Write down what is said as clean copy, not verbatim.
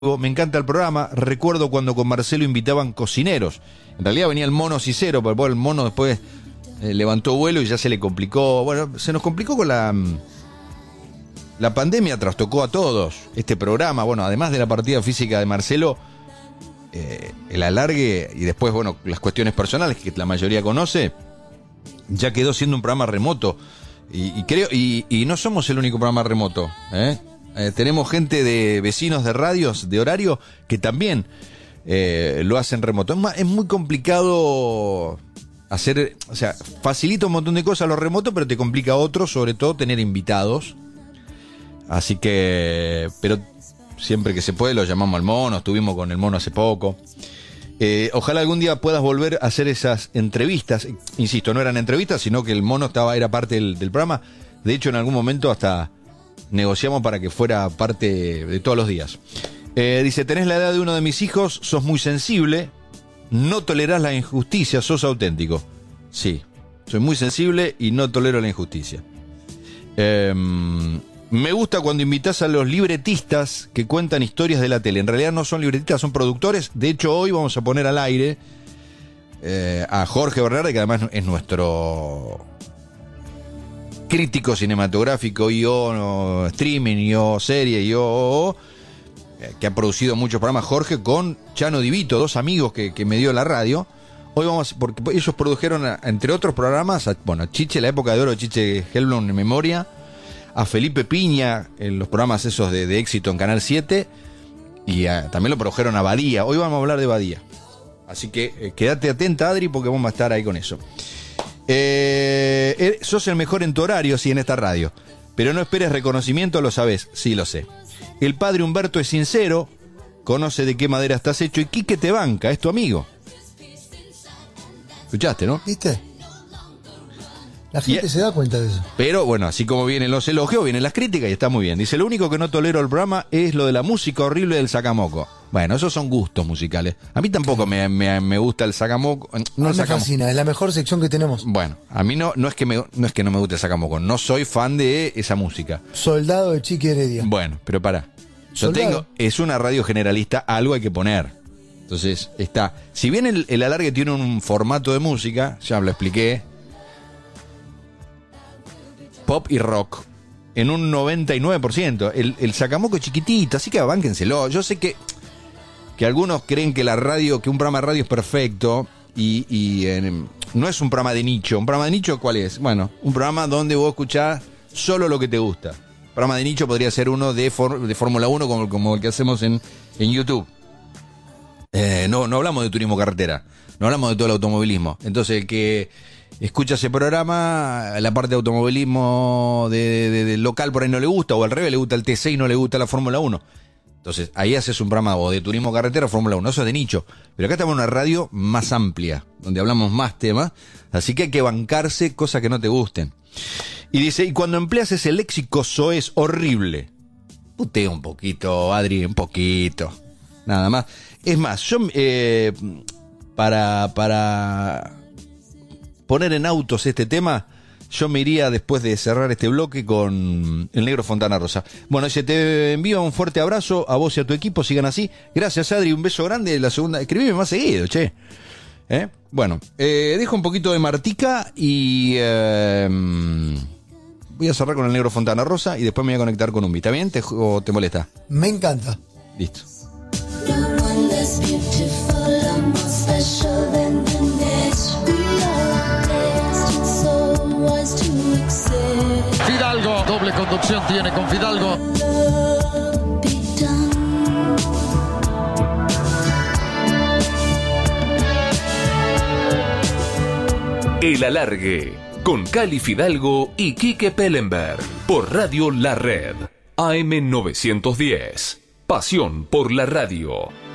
Me encanta el programa. Recuerdo cuando con Marcelo invitaban cocineros. En realidad venía el Mono Cicero, pero el Mono después levantó vuelo y ya se le complicó. Bueno, se nos complicó con la pandemia, trastocó a todos este programa. Bueno, además de la partida física de Marcelo, el alargue y después, bueno, las cuestiones personales que la mayoría conoce, ya quedó siendo un programa remoto. Y creo, y no somos el único programa remoto, tenemos gente de vecinos de radios de horario que también lo hacen remoto. Es muy complicado hacer, o sea, facilita un montón de cosas lo remoto, pero te complica otro, sobre todo tener invitados. Así que, pero siempre que se puede lo llamamos al Mono, estuvimos con el Mono hace poco. Ojalá algún día puedas volver a hacer esas entrevistas. Insisto, no eran entrevistas, sino que el Mono era parte del programa. De hecho, en algún momento hasta negociamos para que fuera parte de todos los días. Dice, tenés la edad de uno de mis hijos, sos muy sensible, no tolerás la injusticia, sos auténtico. Sí, soy muy sensible y no tolero la injusticia. Me gusta cuando invitás a los libretistas que cuentan historias de la tele. En realidad no son libretistas, son productores. De hecho, hoy vamos a poner al aire a Jorge Bernardi, que además es nuestro crítico cinematográfico, streaming, serie, que ha producido muchos programas. Jorge con Chano Divito, dos amigos que me dio la radio. Hoy porque ellos produjeron, entre otros programas, a Chiche, la época de oro de Chiche Helblum en memoria, a Felipe Piña en los programas esos de éxito en Canal 7, y también lo produjeron a Badía. Hoy vamos a hablar de Badía, así que quédate atenta, Adri, porque vamos a estar ahí con eso. Sos el mejor en tu horario, sí, en esta radio, pero no esperes reconocimiento, lo sabés. Sí, lo sé. El padre Humberto es sincero, conoce de qué madera estás hecho, y Quique te banca, es tu amigo. ¿Escuchaste, no? ¿Viste? La gente se da cuenta de eso. Pero bueno, así como vienen los elogios, vienen las críticas y está muy bien. Dice, lo único que no tolero del programa es lo de la música horrible del sacamoco. Bueno, esos son gustos musicales. A mí tampoco me gusta el sacamoco. No, me fascina, es la mejor sección que tenemos. Bueno, a mí no es que no me guste el sacamoco, no soy fan de esa música. Soldado de Chiqui Heredia. Bueno, pero pará. Es una radio generalista, algo hay que poner. Entonces, está. Si bien el alargue tiene un formato de música, ya lo expliqué, pop y rock, en un 99%. El sacamoco es chiquitito, así que bánquenselo. Yo sé que algunos creen que un programa de radio es perfecto y no es un programa de nicho. ¿Un programa de nicho cuál es? Bueno, un programa donde vos escuchás solo lo que te gusta. Un programa de nicho podría ser uno de Fórmula 1 como el que hacemos en YouTube. No hablamos de turismo carretera, no hablamos de todo el automovilismo. Entonces el que escucha ese programa, la parte de automovilismo de local por ahí no le gusta, o al revés, le gusta el TC y no le gusta la Fórmula 1. Entonces ahí haces un programa o de turismo carretera o Fórmula 1, eso es de nicho. Pero acá estamos en una radio más amplia, donde hablamos más temas, así que hay que bancarse cosas que no te gusten. Y dice, y cuando empleas ese léxico soez horrible, putea un poquito, Adri, un poquito, nada más. Es más, yo para poner en autos este tema, yo me iría después de cerrar este bloque con el Negro Fontana Rosa. Bueno, dice, te envío un fuerte abrazo a vos y a tu equipo, sigan así. Gracias, Adri, un beso grande. La segunda, escribime más seguido, che. Bueno, dejo un poquito de Martica y voy a cerrar con el Negro Fontana Rosa y después me voy a conectar con un ¿Está bien? ¿O te molesta? Me encanta. Listo. Fidalgo, doble conducción tiene con Fidalgo. El Alargue, con Cali Fidalgo y Quique Pellenberg, por Radio La Red, AM 910. Pasión por la radio.